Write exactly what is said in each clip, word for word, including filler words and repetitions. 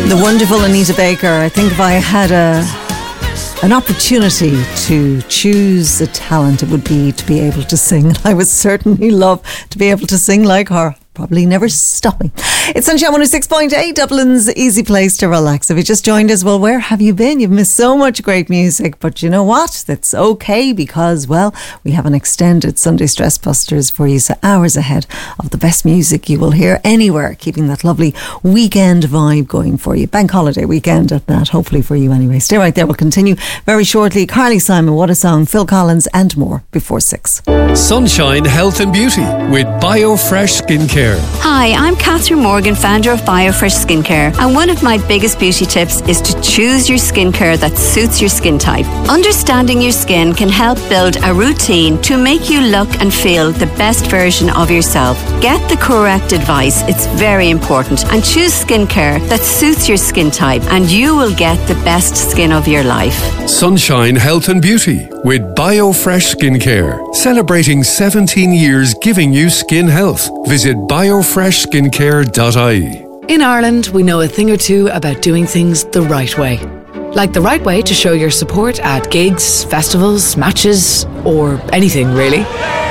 The wonderful Anita Baker. I think if I had a an opportunity to choose a talent, it would be to be able to sing. And I would certainly love to be able to sing like her. Probably never stopping. It's Sunshine one oh six point eight, Dublin's easy place to relax. If you just joined us, well, where have you been? You've missed so much great music, but you know what? That's okay, because, well, we have an extended Sunday Stress Busters for you, so hours ahead of the best music you will hear anywhere, keeping that lovely weekend vibe going for you. Bank holiday weekend at that, hopefully for you anyway. Stay right there. We'll continue very shortly. Carly Simon, What a Song, Phil Collins and more before six. Sunshine Health and Beauty with BioFresh Skincare. Hi, I'm Catherine Morgan, founder of BioFresh Skincare, and one of my biggest beauty tips is to choose your skincare that suits your skin type. Understanding your skin can help build a routine to make you look and feel the best version of yourself. Get the correct advice, it's very important, and choose skincare that suits your skin type, and you will get the best skin of your life. Sunshine Health and Beauty with BioFresh Skincare, celebrating seventeen years giving you skin health. Visit biofresh skincare dot I E. In Ireland, we know a thing or two about doing things the right way. Like the right way to show your support at gigs, festivals, matches, or anything really.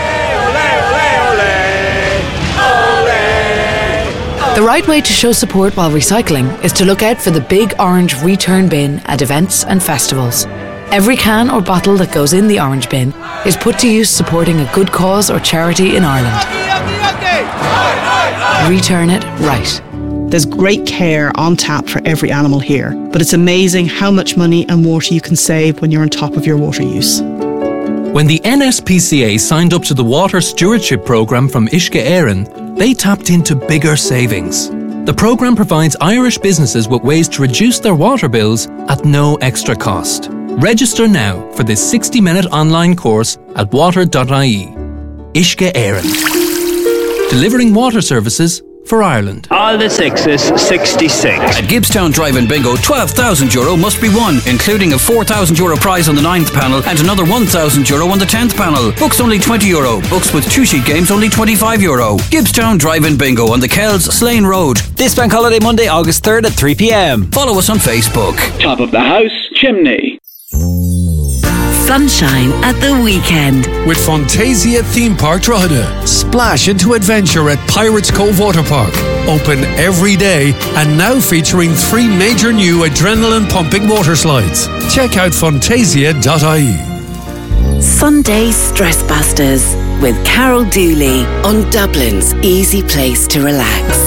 The right way to show support while recycling is to look out for the big orange return bin at events and festivals. Every can or bottle that goes in the orange bin is put to use supporting a good cause or charity in Ireland. Return it right. There's great care on tap for every animal here, but it's amazing how much money and water you can save when you're on top of your water use. When the N S P C A signed up to the Water Stewardship Programme from Uisce Éireann, they tapped into bigger savings. The programme provides Irish businesses with ways to reduce their water bills at no extra cost. Register now for this sixty-minute online course at water dot I E. Uisce Éireann. Delivering water services for Ireland. All the sixes, sixty-six. At Gibbstown Drive-In Bingo, twelve thousand euro must be won, including a four thousand euro prize on the ninth panel and another one thousand euro on the tenth panel. Books only twenty euro. Books with two-sheet games only twenty-five euro. Gibbstown Drive-In Bingo on the Kells, Slane Road. This bank holiday Monday, August third at three p.m. Follow us on Facebook. Top of the house, chimney. Sunshine at the weekend. With Fantasia Theme Park Drogheda. Splash into adventure at Pirates Cove Water Park. Open every day and now featuring three major new adrenaline-pumping water slides. Check out fantasia dot I E. Sunday Stress Busters with Carol Dooley on Dublin's easy place to relax.